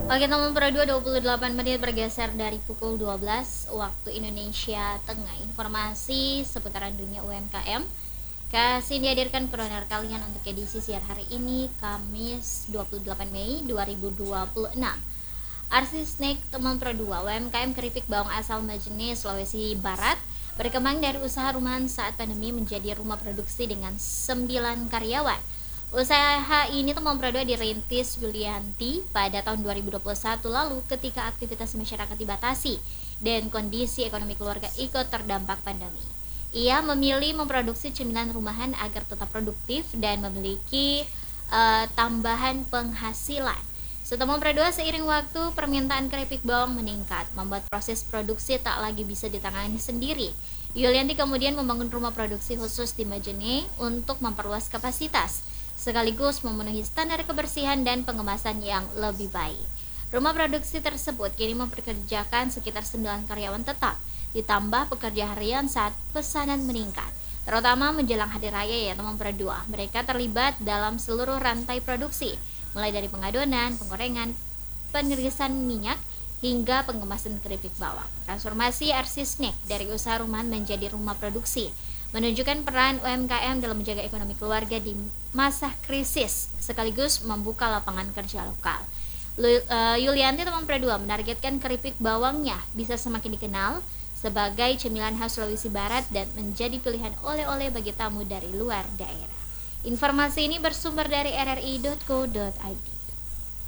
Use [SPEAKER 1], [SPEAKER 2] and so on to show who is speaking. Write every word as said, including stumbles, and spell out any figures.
[SPEAKER 1] Oke teman Pro dua, dua puluh delapan menit bergeser dari pukul dua belas waktu Indonesia Tengah. Informasi seputaran dunia U M K M kasih dihadirkan kroner kalian untuk edisi siar hari ini, Kamis dua puluh delapan Mei dua ribu dua puluh enam. R C Snack teman Pro dua, U M K M keripik bawang asal Majene, Sulawesi Barat, berkembang dari usaha rumahan saat pandemi menjadi rumah produksi dengan sembilan karyawan. Usaha ini teman Pro dua dirintis Yulianti pada tahun dua ribu dua puluh satu lalu ketika aktivitas masyarakat dibatasi dan kondisi ekonomi keluarga ikut terdampak pandemi. Ia memilih memproduksi cemilan rumahan agar tetap produktif dan memiliki uh, tambahan penghasilan. Setelah Pro dua, seiring waktu permintaan keripik bawang meningkat, membuat proses produksi tak lagi bisa ditangani sendiri. Yulianti kemudian membangun rumah produksi khusus di Majene untuk memperluas kapasitas, sekaligus memenuhi standar kebersihan dan pengemasan yang lebih baik. Rumah produksi tersebut kini mempekerjakan sekitar sembilan karyawan tetap, ditambah pekerja harian saat pesanan meningkat, terutama menjelang hari raya ya teman Pro dua. Mereka terlibat dalam seluruh rantai produksi, mulai dari pengadonan, penggorengan, penirisan minyak, hingga pengemasan keripik bawang. Transformasi R C Snack dari usaha rumahan menjadi rumah produksi menunjukkan peran U M K M dalam menjaga ekonomi keluarga di masa krisis, sekaligus membuka lapangan kerja lokal. Yulianti teman Pro dua menargetkan keripik bawangnya bisa semakin dikenal sebagai cemilan khas Sulawesi Barat dan menjadi pilihan oleh-oleh bagi tamu dari luar daerah. Informasi ini bersumber dari r r i dot co dot i d.